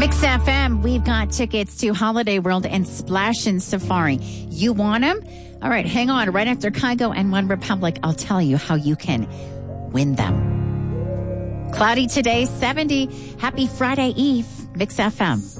Mix FM, we've got tickets to Holiday World and Splash and Safari. You want them? All right, hang on. Right after Kygo and One Republic, I'll tell you how you can win them. Cloudy today, 70. Happy Friday Eve. Mix FM.